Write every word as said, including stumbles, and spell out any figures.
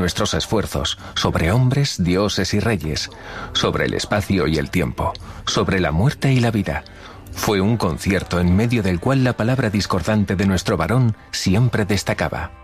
nuestros esfuerzos, sobre hombres, dioses y reyes, sobre el espacio y el tiempo, sobre la muerte y la vida. Fue un concierto en medio del cual la palabra discordante de nuestro varón siempre destacaba.